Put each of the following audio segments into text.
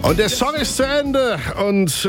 Und der Song ist zu Ende und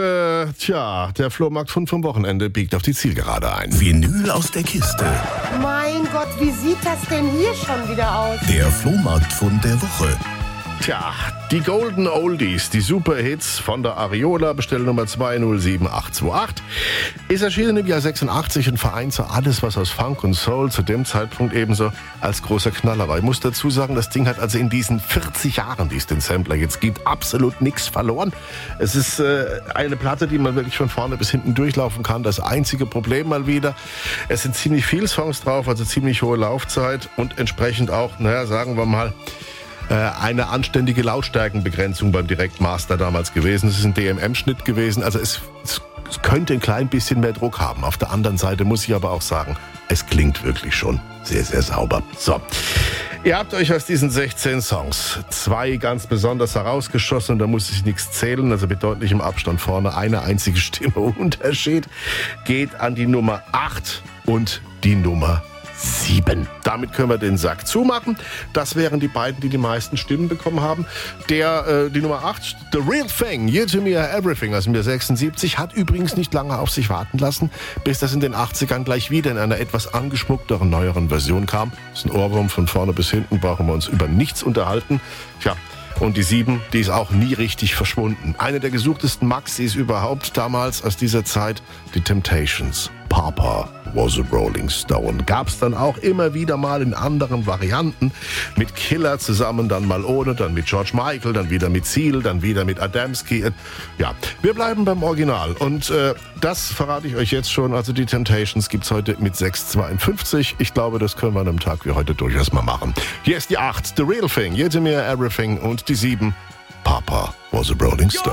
der Flohmarktfund vom Wochenende biegt auf die Zielgerade ein. Vinyl aus der Kiste. Mein Gott, wie sieht das denn hier schon wieder aus? Der Flohmarktfund der Woche. Tja, die Golden Oldies, die Superhits von der Ariola, Bestellnummer 207828, ist erschienen im Jahr 86 und vereint so alles, was aus Funk und Soul zu dem Zeitpunkt ebenso als großer Knaller war. Ich muss dazu sagen, das Ding hat also in diesen 40 Jahren, die es den Sampler jetzt gibt, absolut nichts verloren. Es ist eine Platte, die man wirklich von vorne bis hinten durchlaufen kann. Das einzige Problem mal wieder, es sind ziemlich viele Songs drauf, also ziemlich hohe Laufzeit und entsprechend auch, sagen wir mal, eine anständige Lautstärkenbegrenzung beim Direktmaster damals gewesen. Es ist ein DMM-Schnitt gewesen, also es könnte ein klein bisschen mehr Druck haben. Auf der anderen Seite muss ich aber auch sagen, es klingt wirklich schon sehr, sehr sauber. So, ihr habt euch aus diesen 16 Songs 2 ganz besonders herausgeschossen und da muss ich nichts zählen, also mit deutlichem Abstand vorne. Eine einzige Stimme Unterschied geht an die Nummer 8 und die Nummer 7. Damit können wir den Sack zumachen. Das wären die beiden, die die meisten Stimmen bekommen haben. Die Nummer 8, The Real Thing, You to Me Everything aus dem Jahr 76, hat übrigens nicht lange auf sich warten lassen, bis das in den 80ern gleich wieder in einer etwas angeschmuckteren, neueren Version kam. Das ist ein Ohrwurm von vorne bis hinten, brauchen wir uns über nichts unterhalten. Tja, und die 7, die ist auch nie richtig verschwunden. Eine der gesuchtesten Maxis überhaupt damals aus dieser Zeit, die Temptations. Papa was a Rolling Stone. Gab's dann auch immer wieder mal in anderen Varianten. Mit Killer zusammen, dann mal ohne, dann mit George Michael, dann wieder mit Seal, dann wieder mit Adamski. Ja, wir bleiben beim Original. Und das verrate ich euch jetzt schon. Also die Temptations gibt's heute mit 6,52. Ich glaube, das können wir an einem Tag wie heute durchaus mal machen. Hier ist die 8, The Real Thing, You to Me Everything. Und die 7, Papa was a Rolling Stone.